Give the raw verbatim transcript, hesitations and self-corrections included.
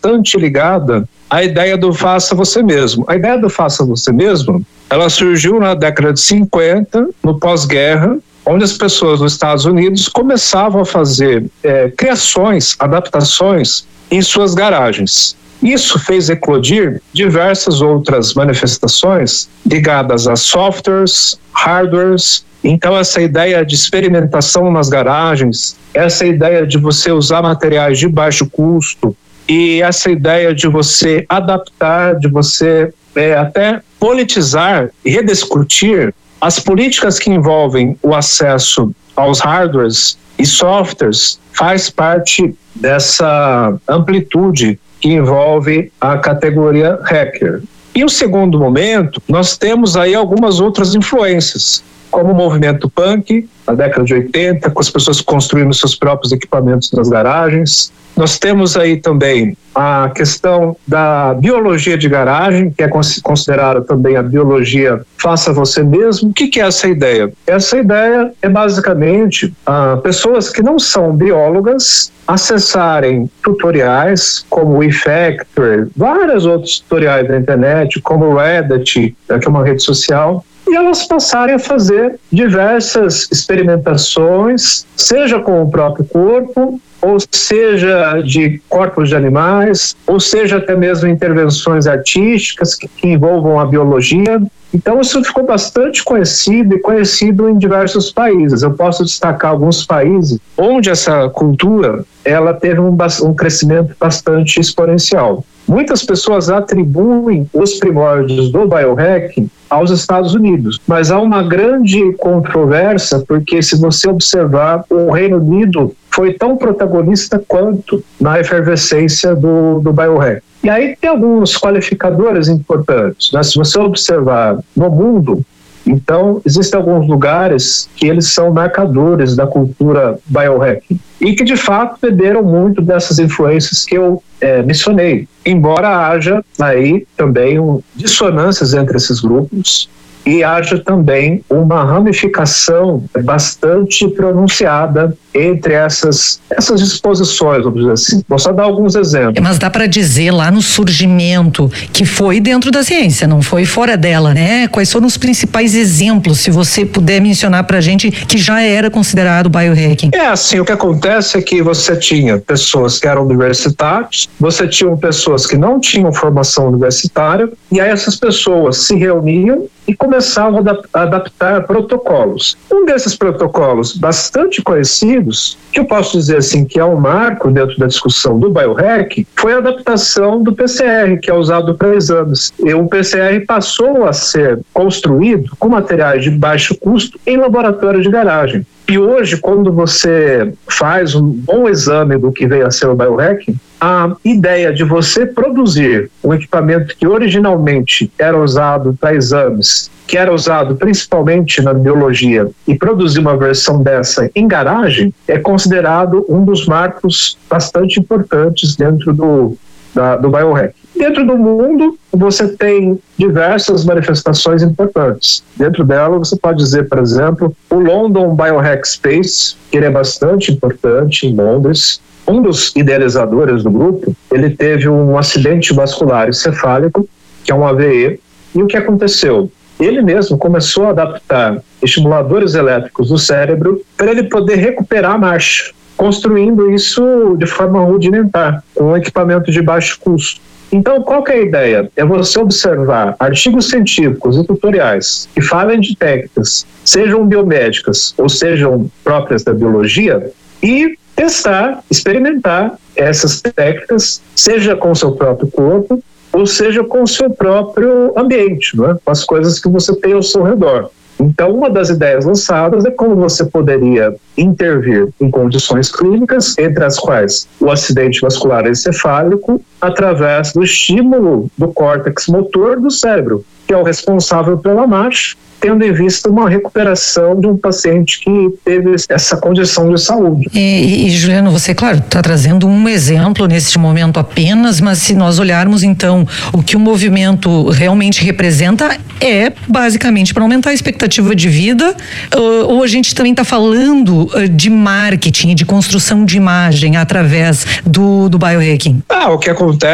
bastante ligada à ideia do faça você mesmo. A ideia do faça você mesmo, ela surgiu na década de cinquenta, no pós-guerra, onde as pessoas dos Estados Unidos começavam a fazer é, criações, adaptações em suas garagens. Isso fez eclodir diversas outras manifestações ligadas a softwares, hardwares. Então, essa ideia de experimentação nas garagens, essa ideia de você usar materiais de baixo custo e essa ideia de você adaptar, de você é, até politizar e rediscutir as políticas que envolvem o acesso aos hardwares e softwares faz parte dessa amplitude que envolve a categoria hacker. E o segundo momento, nós temos aí algumas outras influências, como o movimento punk, na década de oitenta, com as pessoas construindo seus próprios equipamentos nas garagens. Nós temos aí também a questão da biologia de garagem, que é considerada também a biologia faça você mesmo. O que é essa ideia? Essa ideia é basicamente ah, pessoas que não são biólogas acessarem tutoriais como o eFactory, vários outros tutoriais da internet, como o Reddit, que é uma rede social, e elas passarem a fazer diversas experimentações, seja com o próprio corpo, ou seja de corpos de animais, ou seja até mesmo intervenções artísticas que, que envolvam a biologia. Então isso ficou bastante conhecido e conhecido em diversos países. Eu posso destacar alguns países onde essa cultura ela teve um, um crescimento bastante exponencial. Muitas pessoas atribuem os primórdios do biohacking aos Estados Unidos, mas há uma grande controvérsia porque se você observar, o Reino Unido foi tão protagonista quanto na efervescência do, do biohacking. E aí tem alguns qualificadores importantes, né? Se você observar no mundo, então existem alguns lugares que eles são marcadores da cultura biohacking e que de fato beberam muito dessas influências que eu é, mencionei, embora haja aí também um, dissonâncias entre esses grupos e haja também uma ramificação bastante pronunciada entre essas, essas disposições, vamos dizer assim. Vou só dar alguns exemplos. Mas dá para dizer lá no surgimento que foi dentro da ciência, não foi fora dela, né? Quais foram os principais exemplos, se você puder mencionar pra gente, que já era considerado biohacking? É assim, o que acontece é que você tinha pessoas que eram universitários, você tinha pessoas que não tinham formação universitária, e aí essas pessoas se reuniam e começavam a adaptar protocolos. Um desses protocolos bastante conhecidos, que eu posso dizer assim que é um marco dentro da discussão do biohacking, foi a adaptação do P C R, que é usado para exames. E o P C R passou a ser construído com materiais de baixo custo em laboratórios de garagem. E hoje, quando você faz um bom exame do que veio a ser o biohacking, a ideia de você produzir um equipamento que originalmente era usado para exames, que era usado principalmente na biologia, e produzir uma versão dessa em garagem, é considerado um dos marcos bastante importantes dentro do, da, do biohacking. Dentro do mundo, você tem diversas manifestações importantes. Dentro dela, você pode dizer, por exemplo, o London Biohack Space, que ele é bastante importante em Londres. Um dos idealizadores do grupo, ele teve um acidente vascular encefálico, que é um A V E, e o que aconteceu? Ele mesmo começou a adaptar estimuladores elétricos do cérebro para ele poder recuperar a marcha, construindo isso de forma rudimentar, com um equipamento de baixo custo. Então, qual que é a ideia? É você observar artigos científicos e tutoriais que falem de técnicas, sejam biomédicas ou sejam próprias da biologia, e testar, experimentar essas técnicas, seja com o seu próprio corpo, ou seja com o seu próprio ambiente, não é? Com as coisas que você tem ao seu redor. Então, uma das ideias lançadas é como você poderia intervir em condições clínicas, entre as quais o acidente vascular encefálico, através do estímulo do córtex motor do cérebro, que é o responsável pela marcha, tendo em vista uma recuperação de um paciente que teve essa condição de saúde. E, e Juliano, você, claro, está trazendo um exemplo neste momento apenas, mas se nós olharmos então o que o movimento realmente representa é basicamente para aumentar a expectativa de vida, ou, ou a gente também está falando de marketing, de construção de imagem através do, do biohacking? Ah, o que acontece